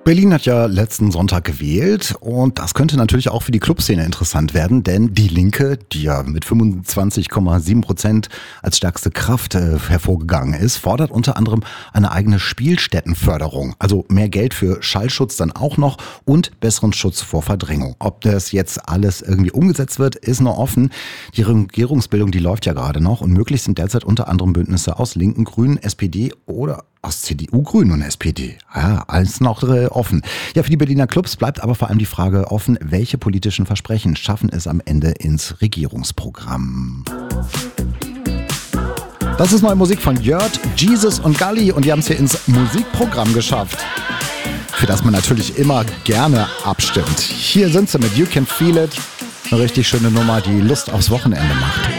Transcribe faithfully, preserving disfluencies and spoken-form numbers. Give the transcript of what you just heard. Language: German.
Berlin hat ja letzten Sonntag gewählt und das könnte natürlich auch für die Clubszene interessant werden, denn die Linke, die ja mit fünfundzwanzig Komma sieben Prozent als stärkste Kraft äh, hervorgegangen ist, fordert unter anderem eine eigene Spielstättenförderung, also mehr Geld für Schallschutz dann auch noch und besseren Schutz vor Verdrängung. Ob das jetzt alles irgendwie umgesetzt wird, ist noch offen. Die Regierungsbildung, die läuft ja gerade noch und möglich sind derzeit unter anderem Bündnisse aus Linken, Grünen, S P D oder aus C D U, Grünen und S P D. Ja, alles noch äh, offen. Ja, für die Berliner Clubs bleibt aber vor allem die Frage offen, welche politischen Versprechen schaffen es am Ende ins Regierungsprogramm. Das ist neue Musik von Jört, Jesus und Galli und die haben es hier ins Musikprogramm geschafft, für das man natürlich immer gerne abstimmt. Hier sind sie mit You Can Feel It, eine richtig schöne Nummer, die Lust aufs Wochenende macht.